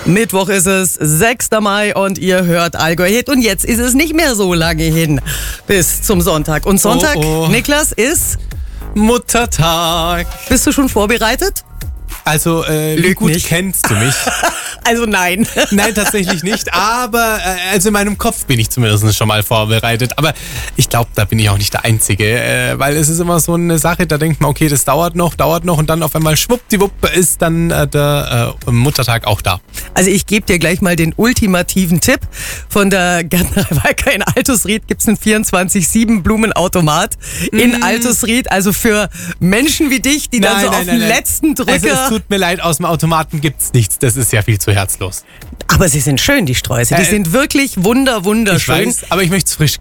Mittwoch ist es, 6. Mai und ihr hört Allgäu Hit. Und jetzt ist es nicht mehr so lange hin bis zum Sonntag. Und Sonntag, Niklas, ist Muttertag. Bist du schon vorbereitet? Also, wie gut kennst du mich? Also nein. Nein, tatsächlich nicht. Aber also in meinem Kopf bin ich zumindest schon mal vorbereitet. Aber ich glaube, da bin ich auch nicht der Einzige. Weil es ist immer so eine Sache, da denkt man, okay, das dauert noch. Und dann auf einmal schwuppdiwupp ist dann der Muttertag auch da. Also ich gebe dir gleich mal den ultimativen Tipp. Von der Gärtnerei Walker in Altusried gibt es einen 24/7 Blumenautomat in Altusried. Also für Menschen wie dich, die dann so auf den letzten Drücker... Also es tut mir leid, aus dem Automaten gibt's nichts. Das ist ja viel zu herzlos. Aber sie sind schön, die Sträuße. Die sind wirklich wunderschön. Ich weiß, aber ich möchte es frisch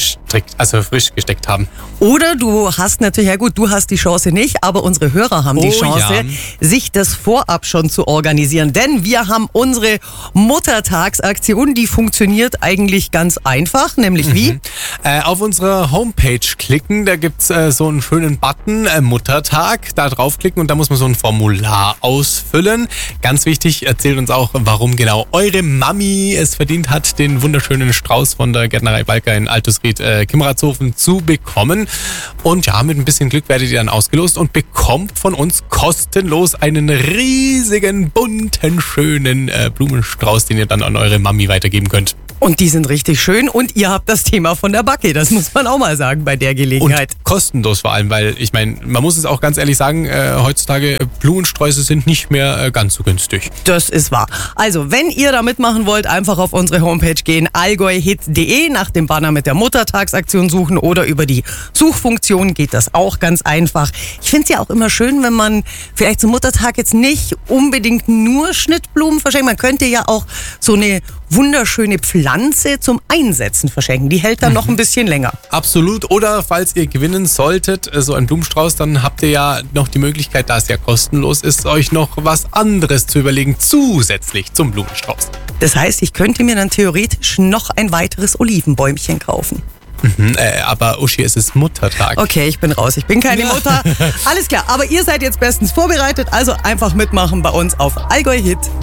gesteckt haben. Oder du hast natürlich, ja gut, du hast die Chance nicht, aber unsere Hörer haben die Chance, sich das vorab schon zu organisieren. Denn wir haben unsere Muttertagsaktion, die funktioniert eigentlich ganz einfach, nämlich wie? Auf unserer Homepage klicken, da gibt's so einen schönen Button, Muttertag, da draufklicken und da muss man so ein Formular ausfüllen. Ganz wichtig, erzählt uns auch, warum genau eure Mami es verdient hat, den wunderschönen Strauß von der Gärtnerei Walker in Altusried Kimmeratshofen zu bekommen. Und ja, mit ein bisschen Glück werdet ihr dann ausgelost und bekommt von uns kostenlos einen riesigen, bunten, schönen Blumenstrauß, den ihr dann an eure Mami weitergeben könnt. Und die sind richtig schön und ihr habt das Thema von der Backe, das muss man auch mal sagen bei der Gelegenheit. Und kostenlos vor allem, weil ich meine, man muss es auch ganz ehrlich sagen, heutzutage Blumensträuße sind nicht mehr ganz so günstig. Das ist wahr. Also, wenn ihr da mitmachen wollt, einfach auf unsere Homepage gehen, allgäuhit.de, nach dem Banner mit der Muttertagsaktion suchen oder über die Suchfunktion geht das auch ganz einfach. Ich finde es ja auch immer schön, wenn man vielleicht zum Muttertag jetzt nicht unbedingt nur Schnittblumen verschenkt. Man könnte ja auch so eine wunderschöne Pflanze zum Einsetzen verschenken. Die hält dann noch ein bisschen länger. Absolut. Oder falls ihr gewinnen solltet, so einen Blumenstrauß, dann habt ihr ja noch die Möglichkeit, da es ja kostenlos ist, euch noch was anderes zu überlegen, zusätzlich zum Blumenstrauß. Das heißt, ich könnte mir dann theoretisch noch ein weiteres Olivenbäumchen kaufen. Aber Uschi, es ist Muttertag. Okay, ich bin raus. Ich bin keine Mutter. Alles klar, aber ihr seid jetzt bestens vorbereitet, also einfach mitmachen bei uns auf allgäuhit.de.